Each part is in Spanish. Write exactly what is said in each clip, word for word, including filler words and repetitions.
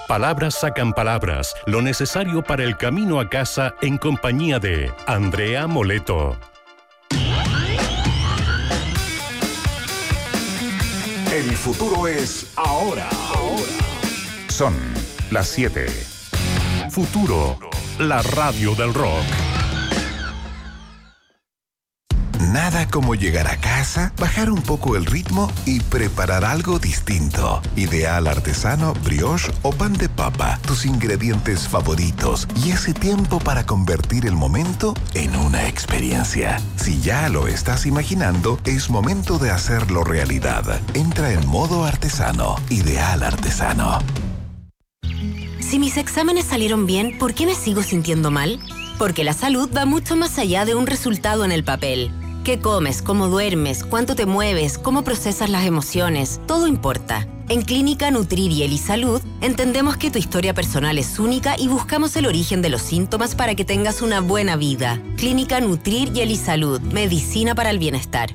Palabras sacan palabras, lo necesario para el camino a casa en compañía de Andrea Moleto. El futuro es ahora. ahora. Son las siete. Futuro, la radio del rock. Nada como llegar a casa, bajar un poco el ritmo y preparar algo distinto. Ideal artesano, brioche o pan de papa, tus ingredientes favoritos y ese tiempo para convertir el momento en una experiencia. Si ya lo estás imaginando, es momento de hacerlo realidad. Entra en modo artesano. Ideal artesano. Si mis exámenes salieron bien, ¿por qué me sigo sintiendo mal? Porque la salud va mucho más allá de un resultado en el papel. ¿Qué comes? ¿Cómo duermes? ¿Cuánto te mueves? ¿Cómo procesas las emociones? Todo importa. En Clínica Nutrir y Elisalud entendemos que tu historia personal es única y buscamos el origen de los síntomas para que tengas una buena vida. Clínica Nutrir y Elisalud, medicina para el bienestar.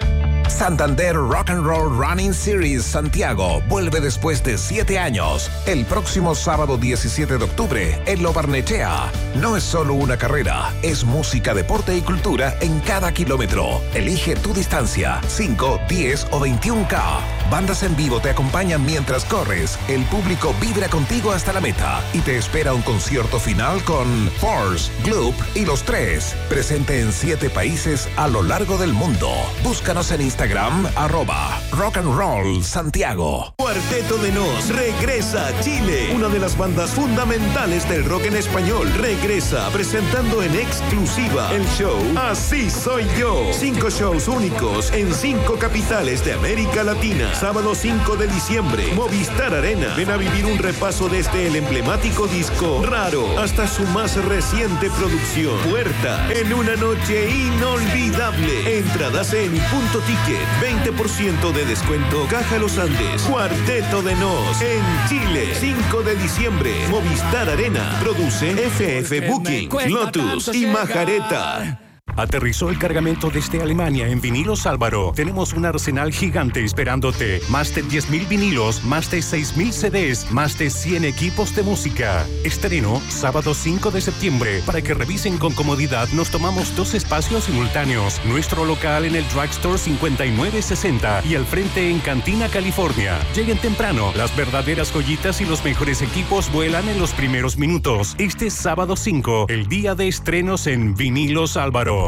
Santander Rock and Roll Running Series Santiago vuelve después de siete años. El próximo sábado diecisiete de octubre en Lo Barnechea. No es solo una carrera, es música, deporte y cultura en cada kilómetro. Elige tu distancia, cinco, diez o veintiún K. Bandas en vivo te acompañan mientras corres. El público vibra contigo hasta la meta y te espera un concierto final con Force, Gloop y Los Tres. Presente en siete países a lo largo del mundo. Búscanos en Instagram. Instagram, arroba Rock and Roll Santiago. Cuarteto de Nos regresa a Chile. Una de las bandas fundamentales del rock en español regresa presentando en exclusiva el show Así Soy Yo. Cinco shows únicos en cinco capitales de América Latina. Sábado cinco de diciembre, Movistar Arena. Ven a vivir un repaso desde el emblemático disco Raro hasta su más reciente producción Puerta, en una noche inolvidable. Entradas en Punto Ticket. veinte por ciento de descuento. Caja Los Andes. Cuarteto de Nos en Chile. cinco de diciembre. Movistar Arena. Produce F F Booking, Lotus y Majareta. Aterrizó el cargamento desde Alemania en Vinilos Álvaro. Tenemos un arsenal gigante esperándote. Más de diez mil vinilos, más de seis mil C Ds, más de cien equipos de música. Estreno sábado cinco de septiembre. Para que revisen con comodidad, nos tomamos dos espacios simultáneos. Nuestro local en el Drugstore cincuenta y nueve sesenta y al frente en Cantina, California. Lleguen temprano. Las verdaderas joyitas y los mejores equipos vuelan en los primeros minutos. Este sábado cinco, el día de estrenos en Vinilos Álvaro.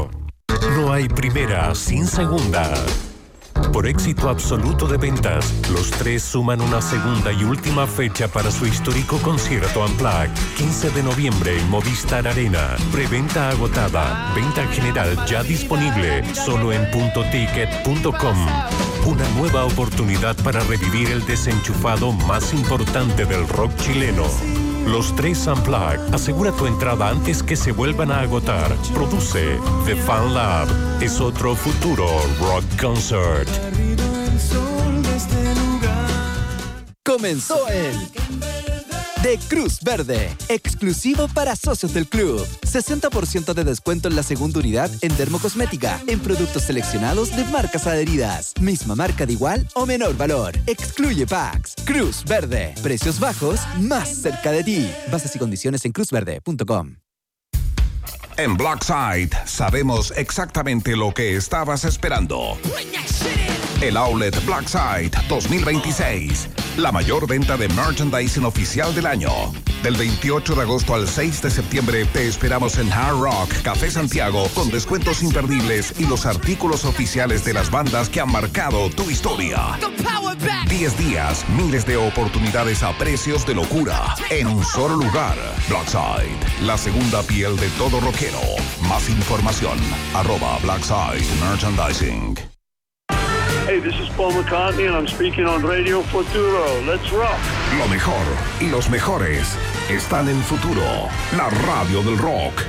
No hay primera sin segunda. Por éxito absoluto de ventas, Los Tres suman una segunda y última fecha para su histórico concierto Unplugged. quince de noviembre en Movistar Arena. Preventa agotada. Venta general ya disponible. Solo en punto ticket punto com. Una nueva oportunidad para revivir el desenchufado más importante del rock chileno. Los Tres Unplugged. Asegura tu entrada antes que se vuelvan a agotar. Produce The Fan Lab. Es otro futuro rock concert. Comenzó el de Cruz Verde, exclusivo para socios del club. sesenta por ciento de descuento en la segunda unidad en dermocosmética, en productos seleccionados de marcas adheridas. Misma marca de igual o menor valor. Excluye packs. Cruz Verde. Precios bajos, más cerca de ti. Bases y condiciones en cruz verde punto com. En Blackside sabemos exactamente lo que estabas esperando. El Outlet Blackside dos mil veintiséis. La mayor venta de merchandising oficial del año. Del veintiocho de agosto al seis de septiembre te esperamos en Hard Rock Café Santiago con descuentos imperdibles y los artículos oficiales de las bandas que han marcado tu historia. diez días, miles de oportunidades a precios de locura en un solo lugar. Blackside, la segunda piel de todo rockero. Más información, arroba Blackside Merchandising. Hey, this is Paul McCartney and I'm speaking on Radio Futuro. Let's rock. Lo mejor y los mejores están en Futuro, la radio del rock.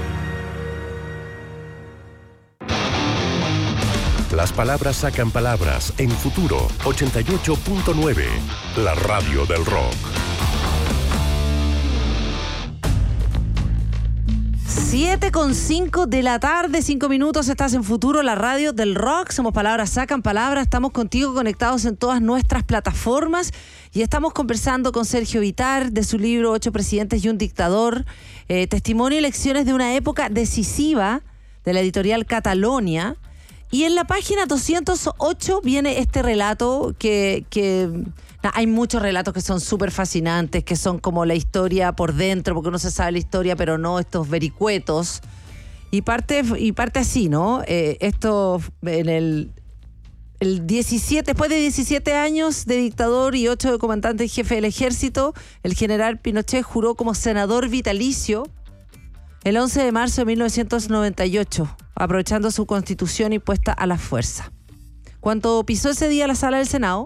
Las palabras sacan palabras en Futuro ochenta y ocho punto nueve, la radio del rock. siete con cinco de la tarde, cinco minutos, estás en Futuro, la radio del rock. Somos Palabras Sacan Palabras, estamos contigo conectados en todas nuestras plataformas y estamos conversando con Sergio Vitar de su libro Ocho presidentes y un dictador, eh, testimonio y lecciones de una época decisiva de la editorial Catalonia. Y en la página doscientos ocho viene este relato que... que nah, hay muchos relatos que son súper fascinantes, que son como la historia por dentro, porque uno se sabe la historia, pero no estos vericuetos. Y parte, y parte así, ¿no? Eh, esto en el, el diecisiete, después de diecisiete años de dictador y ocho de comandante en jefe del ejército, el general Pinochet juró como senador vitalicio el once de marzo de mil novecientos noventa y ocho, aprovechando su constitución impuesta a la fuerza. Cuando pisó ese día la sala del Senado,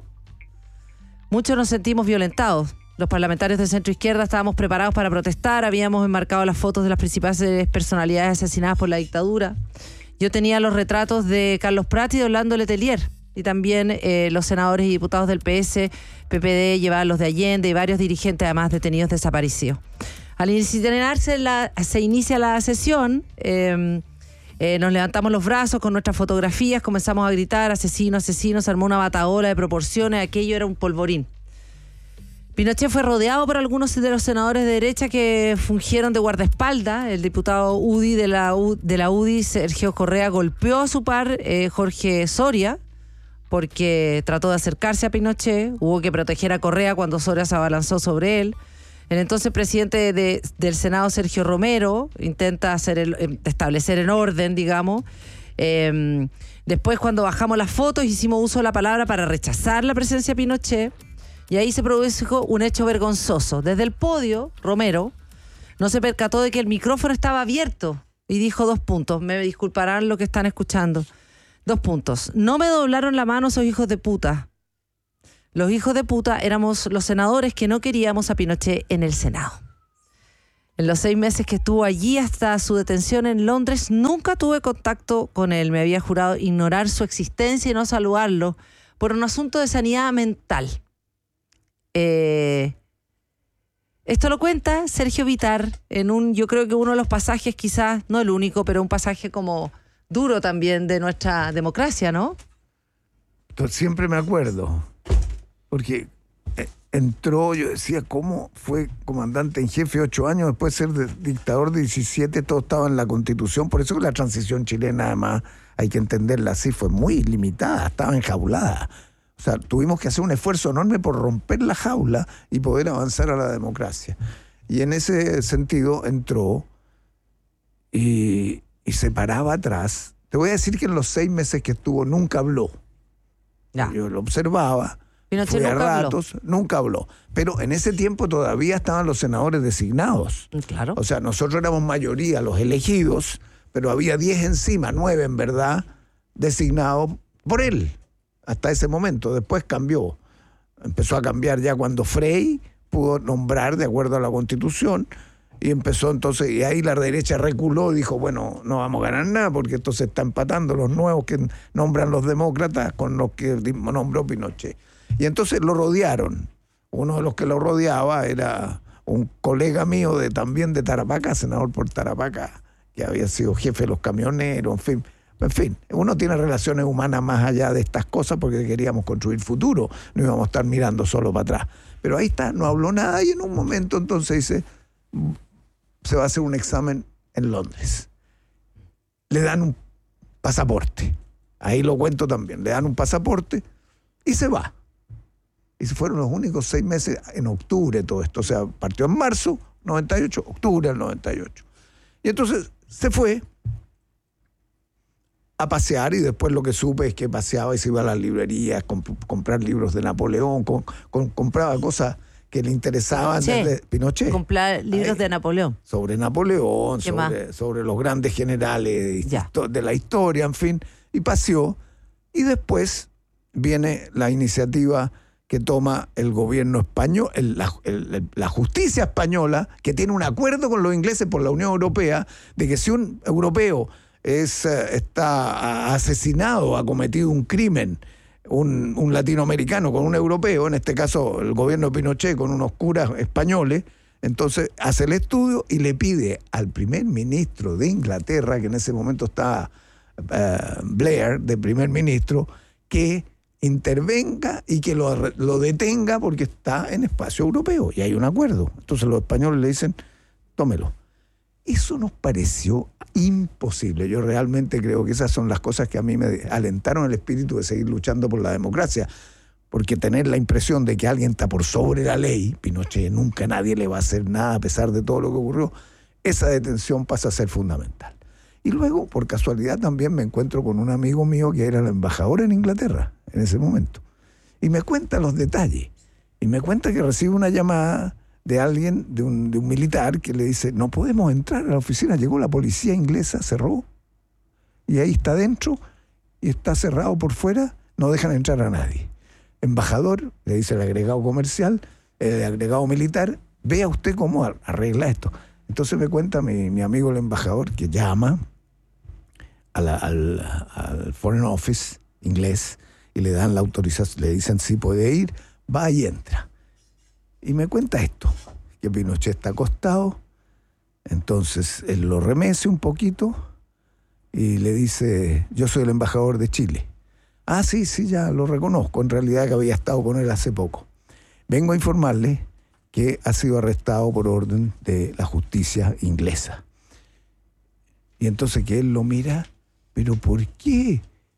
muchos nos sentimos violentados. Los parlamentarios de centro izquierda estábamos preparados para protestar, habíamos enmarcado las fotos de las principales personalidades asesinadas por la dictadura. Yo tenía los retratos de Carlos Prat y de Orlando Letelier, y también eh, los senadores y diputados del P S, P P D, llevaban los de Allende y varios dirigentes además detenidos desaparecidos. Al iniciarse la, se inicia la sesión, eh, eh, nos levantamos los brazos con nuestras fotografías, comenzamos a gritar asesino, asesino, se armó una batahola de proporciones, aquello era un polvorín. Pinochet fue rodeado por algunos de los senadores de derecha que fungieron de guardaespaldas. El diputado U D I de la, U, de la U D I, Sergio Correa, golpeó a su par, eh, Jorge Soria, porque trató de acercarse a Pinochet. Hubo que proteger a Correa cuando Soria se abalanzó sobre él. El entonces presidente de, del Senado, Sergio Romero, intenta hacer el, establecer el orden, digamos. Eh, después, cuando bajamos las fotos, hicimos uso de la palabra para rechazar la presencia de Pinochet. Y ahí se produjo un hecho vergonzoso. Desde el podio, Romero no se percató de que el micrófono estaba abierto y dijo dos puntos. Me disculparán lo que están escuchando. Dos puntos. No me doblaron la mano esos hijos de puta. Los hijos de puta éramos los senadores que no queríamos a Pinochet en el Senado. En los seis meses que estuvo allí hasta su detención en Londres, nunca tuve contacto con él. Me había jurado ignorar su existencia y no saludarlo por un asunto de sanidad mental. Eh, esto lo cuenta Sergio Vitar en un, yo creo que uno de los pasajes, quizás, no el único, pero un pasaje como duro también de nuestra democracia, ¿no? Siempre me acuerdo. Porque entró, yo decía, ¿cómo fue comandante en jefe ocho años, después de ser de, dictador de diecisiete, todo estaba en la Constitución? Por eso que la transición chilena, además, hay que entenderla así, fue muy limitada, estaba enjaulada. O sea, tuvimos que hacer un esfuerzo enorme por romper la jaula y poder avanzar a la democracia. Y en ese sentido entró y, y se paraba atrás. Te voy a decir que en los seis meses que estuvo nunca habló. Ya. Yo lo observaba. Pinochet Fue a nunca ratos, habló. nunca habló. Pero en ese tiempo todavía estaban los senadores designados. Claro. O sea, nosotros éramos mayoría, los elegidos, pero había diez encima, nueve en verdad, designados por él, hasta ese momento. Después cambió. Empezó a cambiar ya cuando Frey pudo nombrar de acuerdo a la Constitución, y empezó entonces, y ahí la derecha reculó y dijo, bueno, no vamos a ganar nada porque esto se está empatando los nuevos que nombran los demócratas con los que nombró Pinochet. Y entonces lo rodearon. Uno de los que lo rodeaba era un colega mío de también de Tarapacá, senador por Tarapacá, que había sido jefe de los camioneros, en fin. En fin, uno tiene relaciones humanas más allá de estas cosas porque queríamos construir futuro, no íbamos a estar mirando solo para atrás. Pero ahí está, no habló nada y en un momento entonces dice, se va a hacer un examen en Londres. Le dan un pasaporte, ahí lo cuento también, le dan un pasaporte y se va. Y fueron los únicos seis meses en octubre todo esto. O sea, partió en marzo noventa y ocho, octubre del noventa y ocho. Y entonces se fue a pasear y después lo que supe es que paseaba y se iba a las librerías, comp- comprar libros de Napoleón, con, con, compraba cosas que le interesaban Pinochet. desde Pinochet. Comprar libros Ahí, de Napoleón. Sobre Napoleón, ¿Qué sobre, sobre los grandes generales Ya. de, de la historia, en fin. Y paseó. Y después viene la iniciativa que toma el gobierno español, el, la, el, la justicia española, que tiene un acuerdo con los ingleses por la Unión Europea, de que si un europeo es, está asesinado, ha cometido un crimen, un, un latinoamericano con un europeo, en este caso el gobierno de Pinochet con unos curas españoles, Entonces hace el estudio y le pide al primer ministro de Inglaterra, que en ese momento estaba uh, Blair, de primer ministro, que intervenga y que lo, lo detenga porque está en espacio europeo y hay un acuerdo. Entonces los españoles le dicen, tómelo. Eso nos pareció imposible. Yo realmente creo que esas son las cosas que a mí me alentaron el espíritu de seguir luchando por la democracia, porque tener la impresión de que alguien está por sobre la ley, Pinochet nunca nadie le va a hacer nada a pesar de todo lo que ocurrió, esa detención pasa a ser fundamental. Y luego, por casualidad, también me encuentro con un amigo mío que era el embajador en Inglaterra en ese momento. Y me cuenta los detalles. Y me cuenta que recibe una llamada de alguien, de un, de un militar, que le dice, no podemos entrar a la oficina, llegó la policía inglesa, cerró. Y ahí está dentro, y está cerrado por fuera, no dejan entrar a nadie. Embajador, le dice el agregado comercial, el agregado militar, vea usted cómo arregla esto. Entonces me cuenta mi, mi amigo el embajador, que llama a la, al, al Foreign Office inglés y le dan la autorización, le dicen sí puede ir, va y entra. Y me cuenta esto, que Pinochet está acostado, entonces él lo remece un poquito y le dice, yo soy el embajador de Chile. Ah, sí, sí, ya lo reconozco, en realidad que había estado con él hace poco. Vengo a informarle que ha sido arrestado por orden de la justicia inglesa. Y entonces que él lo mira, ¿pero por qué?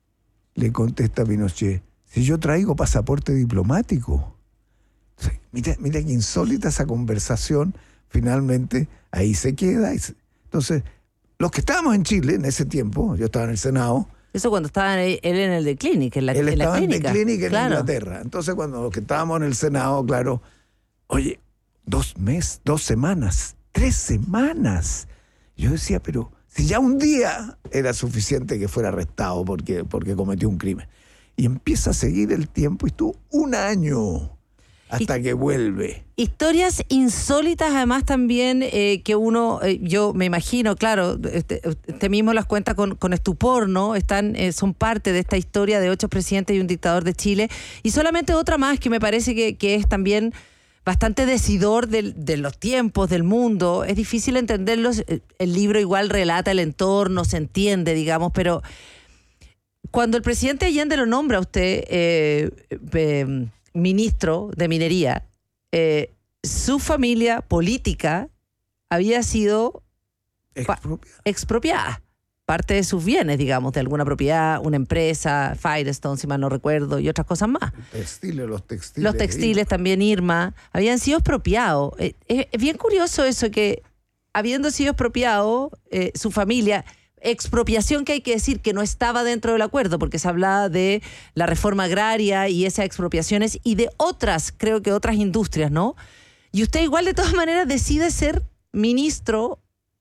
Le contesta Pinochet, si yo traigo pasaporte diplomático. Entonces, mira, mira qué insólita esa conversación, finalmente ahí se queda. Y se... Entonces, los que estábamos en Chile en ese tiempo, yo estaba en el Senado. Eso cuando estaba él en el de Clinic, en la, él en estaba la clínica. en The Clinic en claro. Inglaterra. Entonces, cuando los que estábamos en el Senado, claro, oye, dos meses, dos semanas, tres semanas. Yo decía, pero si ya un día era suficiente que fuera arrestado porque, porque cometió un crimen. Y empieza a seguir el tiempo y estuvo un año hasta y, que vuelve. Historias insólitas además también eh, que uno, eh, yo me imagino, claro, este, este mismo las cuenta con, con estupor, ¿no? Están, eh, son parte de esta historia de ocho presidentes y un dictador de Chile. Y solamente otra más que me parece que, que es también bastante decidor de, de los tiempos, del mundo. Es difícil entenderlos. El libro igual relata el entorno, se entiende, digamos, pero cuando el presidente Allende lo nombra a usted eh, eh, ministro de Minería, eh, su familia política había sido expropiada. expropiada. Parte de sus bienes, digamos, de alguna propiedad, una empresa, Firestone, si mal no recuerdo, y otras cosas más. Textiles, los textiles. Los textiles también, Irma, habían sido expropiados. Eh, es, es bien curioso eso, que habiendo sido expropiado, eh, su familia, expropiación que hay que decir que no estaba dentro del acuerdo, porque se hablaba de la reforma agraria y esas expropiaciones y de otras, creo que otras industrias, ¿no? Y usted igual de todas maneras decide ser ministro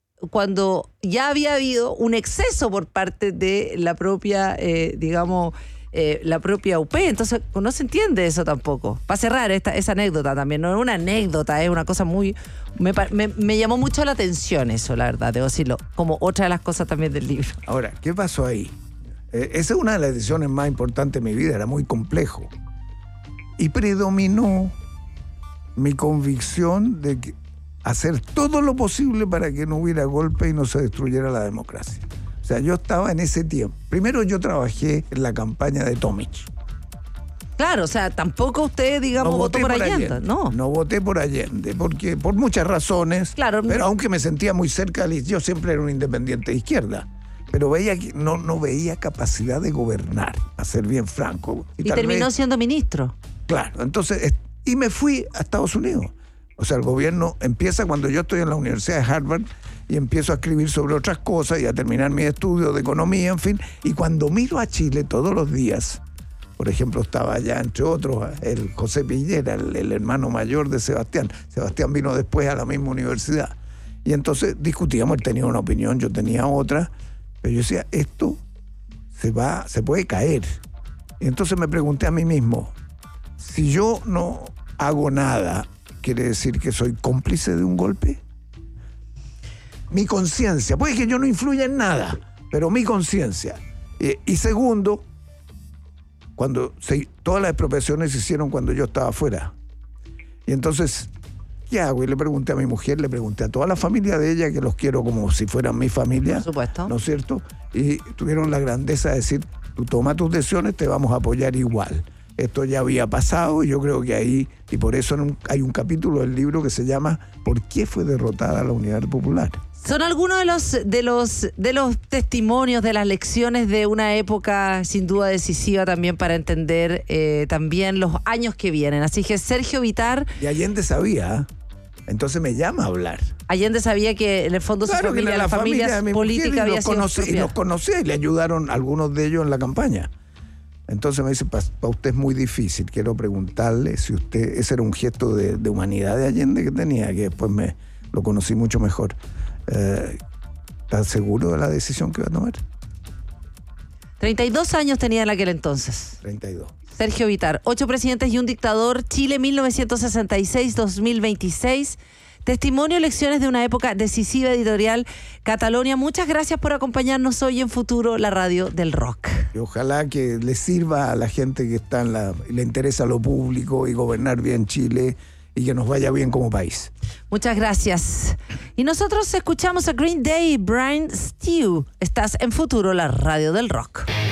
cuando ya había habido un exceso por parte de la propia, eh, digamos, eh, la propia U P. Entonces, no se entiende eso tampoco. Para cerrar esta, esa anécdota también, no es una anécdota, es una cosa muy... Me, me, me llamó mucho la atención eso, la verdad, debo decirlo, como otra de las cosas también del libro. Ahora, ¿qué pasó ahí? Eh, esa es una de las decisiones más importantes de mi vida, era muy complejo. Y predominó mi convicción de que hacer todo lo posible para que no hubiera golpe y no se destruyera la democracia. O sea, yo estaba en ese tiempo. Primero yo trabajé en la campaña de Tomic. Claro, o sea, tampoco usted, digamos, no votó por, por Allende, Allende, ¿no? No voté por Allende, porque por muchas razones. Claro. Pero aunque me sentía muy cerca, yo siempre era un independiente de izquierda. Pero veía que no, no veía capacidad de gobernar, a ser bien franco. Y, y terminó vez, siendo ministro. Claro, entonces, y me fui a Estados Unidos. O sea, el gobierno empieza cuando yo estoy en la Universidad de Harvard y empiezo a escribir sobre otras cosas y a terminar mis estudios de economía, en fin. Y cuando miro a Chile todos los días, por ejemplo, estaba allá, entre otros, el José Piñera, el, el hermano mayor de Sebastián. Sebastián vino después a la misma universidad. Y entonces discutíamos, él tenía una opinión, yo tenía otra. Pero yo decía, esto se va, se puede caer. Y entonces me pregunté a mí mismo, si yo no hago nada, ¿quiere decir que soy cómplice de un golpe? Mi conciencia, puede que yo no influya en nada, pero mi conciencia. Eh, y segundo, cuando se, todas las expropiaciones se hicieron cuando yo estaba afuera. Y entonces ¿qué hago? Y le pregunté a mi mujer, le pregunté a toda la familia de ella, que los quiero como si fueran mi familia. Por supuesto. ¿No es cierto? Y tuvieron la grandeza de decir, tú toma tus decisiones, te vamos a apoyar igual. Esto ya había pasado y yo creo que ahí, y por eso hay un capítulo del libro que se llama ¿Por qué fue derrotada la Unidad Popular? Son algunos de los, de los, de los testimonios, de las lecciones de una época sin duda decisiva también para entender eh, también los años que vienen. Así que Sergio Vitar... Y Allende sabía, entonces me llama a hablar. Allende sabía que en el fondo claro, su familia, la, la familia, familia política había sido conocí, y nos conocía y le ayudaron algunos de ellos en la campaña. Entonces me dice, para usted es muy difícil, quiero preguntarle si usted, ese era un gesto de, de humanidad de Allende que tenía, que después me lo conocí mucho mejor. Eh, ¿Estás seguro de la decisión que va a tomar? treinta y dos años tenía en aquel entonces. treinta y dos. Sergio Vitar, ocho presidentes y un dictador, Chile mil novecientos sesenta y seis a dos mil veintiséis. Testimonio, lecciones de una época decisiva, editorial Catalonia. Muchas gracias por acompañarnos hoy en Futuro, la radio del rock. Y ojalá que le sirva a la gente que está en la, le interesa lo público y gobernar bien Chile y que nos vaya bien como país. Muchas gracias. Y nosotros escuchamos a Green Day, Brian Stew. Estás en Futuro, la radio del rock.